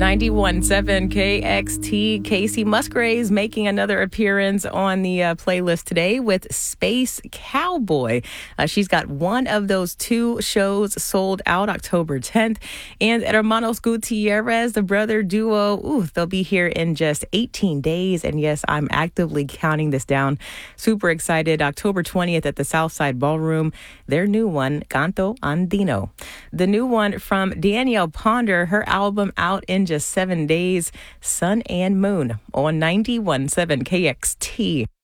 91.7 KXT. Casey Musgraves making another appearance on the playlist today with Space Cowboy. She's got one of those two shows sold out October 10th. And Hermanos Gutierrez, the brother duo, they'll be here in just 18 days. And yes, I'm actively counting this down. Super excited. October 20th at the Southside Ballroom. Their new one, Canto Andino. The new one from Danielle Ponder, her album out in just 7 days, Sun and Moon on 91.7 KXT.